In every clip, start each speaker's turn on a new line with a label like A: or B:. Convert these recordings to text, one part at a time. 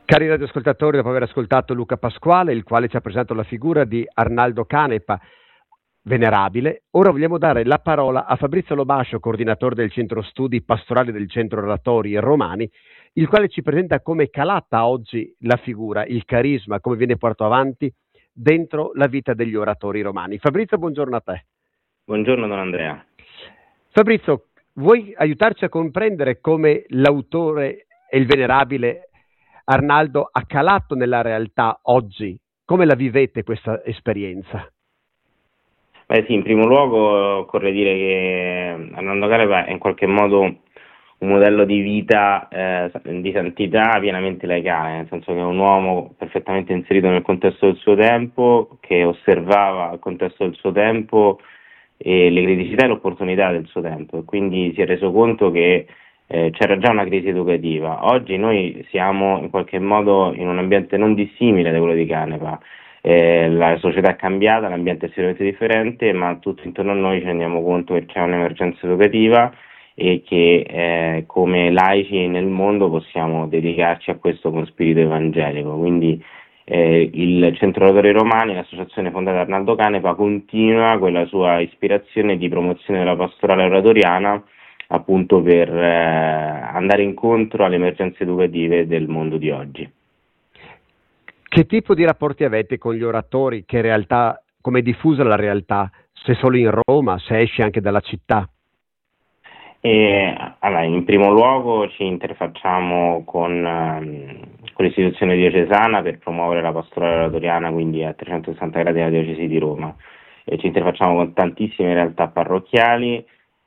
A: Cari radioascoltatori, dopo aver ascoltato Luca Pasquale, il quale ci ha presentato la figura di Arnaldo Canepa, venerabile, ora vogliamo dare la parola a Fabrizio Lobascio, coordinatore del Centro Studi Pastorali del Centro Oratori Romani, il quale ci presenta come calata oggi la figura, il carisma, come viene portato avanti dentro la vita degli oratori romani. Fabrizio, buongiorno a te.
B: Buongiorno Don Andrea.
A: Fabrizio, vuoi aiutarci a comprendere come l'autore e il venerabile Arnaldo ha calato nella realtà oggi? Come la vivete questa esperienza?
B: Beh sì, in primo luogo occorre dire che Arnaldo Canepa è in qualche modo un modello di vita, di santità pienamente laicale, nel senso che è un uomo perfettamente inserito nel contesto del suo tempo, che osservava il contesto del suo tempo e le criticità e le opportunità del suo tempo, e quindi si è reso conto che c'era già una crisi educativa. Oggi noi siamo in qualche modo in un ambiente non dissimile da quello di Canepa. La società è cambiata, l'ambiente è sicuramente differente, ma tutto intorno a noi ci rendiamo conto che c'è un'emergenza educativa e che come laici nel mondo possiamo dedicarci a questo con spirito evangelico. Quindi il Centro Oratori Romani, l'associazione fondata da Arnaldo Canepa, continua quella sua ispirazione di promozione della pastorale oratoriana, appunto per andare incontro alle emergenze educative del mondo di oggi.
A: Che tipo di rapporti avete con gli oratori? Che realtà, come è diffusa la realtà? Se solo in Roma, se esce anche dalla città?
B: Allora, in primo luogo ci interfacciamo con l'istituzione diocesana per promuovere la pastorale oratoriana, quindi a 360 gradi della diocesi di Roma. Ci interfacciamo con tantissime realtà parrocchiali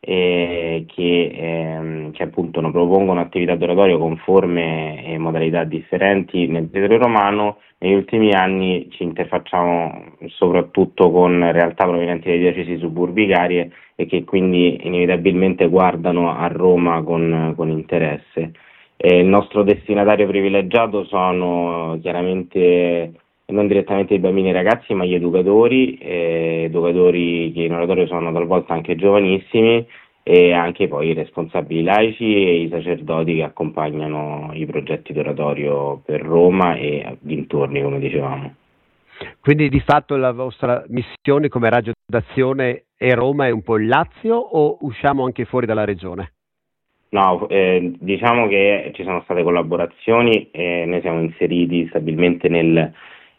B: che appunto propongono attività d'oratorio con forme e modalità differenti nel territorio romano. Negli ultimi anni ci interfacciamo soprattutto con realtà provenienti dalle diocesi suburbicarie e che quindi inevitabilmente guardano a Roma con interesse. Il nostro destinatario privilegiato sono chiaramente non direttamente i bambini e i ragazzi, ma gli educatori che in oratorio sono talvolta anche giovanissimi, e anche poi i responsabili laici e i sacerdoti che accompagnano i progetti d'oratorio per Roma e dintorni, come dicevamo.
A: Quindi di fatto la vostra missione come raggio d'azione è Roma e un po' il Lazio, o usciamo anche fuori dalla regione?
B: No, diciamo che ci sono state collaborazioni e noi siamo inseriti stabilmente nel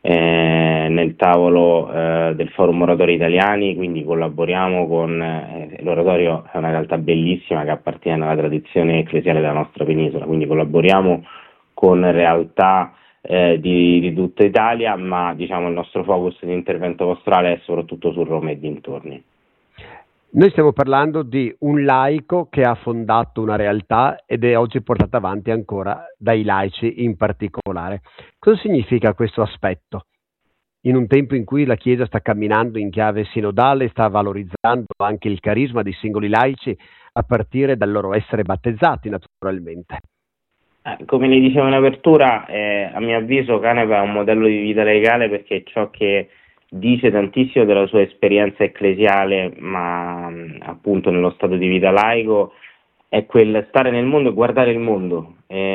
B: tavolo del Forum Oratori Italiani, quindi collaboriamo con l'oratorio. È una realtà bellissima che appartiene alla tradizione ecclesiale della nostra penisola, quindi collaboriamo con realtà di tutta Italia, ma diciamo il nostro focus di intervento pastorale è soprattutto su Roma e dintorni.
A: Noi stiamo parlando di un laico che ha fondato una realtà ed è oggi portata avanti ancora dai laici in particolare. Cosa significa questo aspetto? In un tempo in cui la Chiesa sta camminando in chiave sinodale, sta valorizzando anche il carisma dei singoli laici a partire dal loro essere battezzati, naturalmente.
B: Come le dicevo in apertura, a mio avviso Canepa è un modello di vita legale, perché ciò che dice tantissimo della sua esperienza ecclesiale, ma appunto nello stato di vita laico, è quel stare nel mondo e guardare il mondo.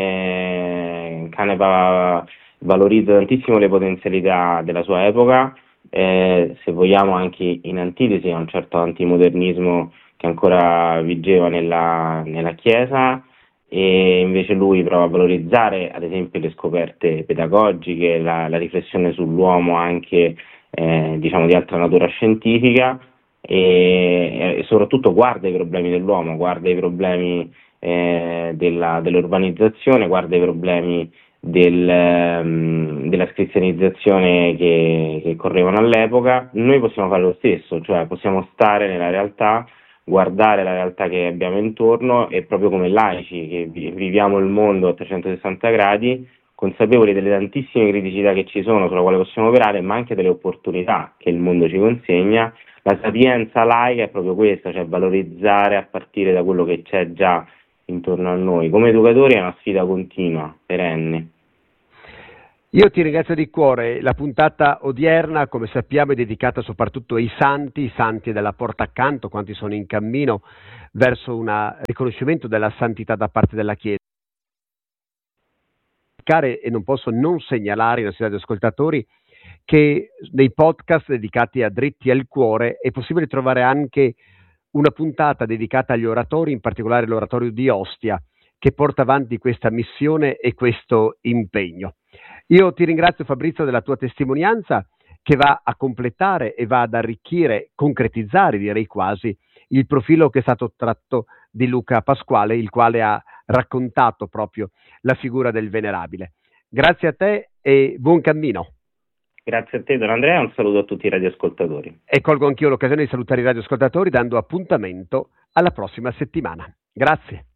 B: Canepa valorizza tantissimo le potenzialità della sua epoca, se vogliamo anche in antitesi a un certo antimodernismo che ancora vigeva nella Chiesa, e invece lui prova a valorizzare ad esempio le scoperte pedagogiche, la riflessione sull'uomo anche diciamo di altra natura scientifica, e soprattutto guarda i problemi dell'uomo, guarda i problemi dell'urbanizzazione, guarda i problemi della cristianizzazione che correvano all'epoca. Noi possiamo fare lo stesso, cioè possiamo stare nella realtà, guardare la realtà che abbiamo intorno, e proprio come laici che viviamo il mondo a 360 gradi, consapevoli delle tantissime criticità che ci sono, sulla quale possiamo operare, ma anche delle opportunità che il mondo ci consegna. La sapienza laica è proprio questa, cioè valorizzare a partire da quello che c'è già intorno a noi. Come educatori è una sfida continua, perenne.
A: Io ti ringrazio di cuore. La puntata odierna, come sappiamo, è dedicata soprattutto ai santi, i santi della porta accanto, quanti sono in cammino verso un riconoscimento della santità da parte della Chiesa. dimenticare e non posso non segnalare ai nostri radioascoltatori che nei podcast dedicati a Dritti al Cuore è possibile trovare anche una puntata dedicata agli oratori, in particolare l'oratorio di Ostia, che porta avanti questa missione e questo impegno. Io ti ringrazio, Fabrizio, della tua testimonianza, che va a completare e va ad arricchire, concretizzare, direi quasi, il profilo che è stato tratto di Luca Pasquale, il quale ha raccontato proprio la figura del venerabile. Grazie a te e buon cammino.
B: Grazie a te, Don Andrea, un saluto a tutti i radioascoltatori.
A: E colgo anch'io l'occasione di salutare i radioascoltatori dando appuntamento alla prossima settimana. Grazie.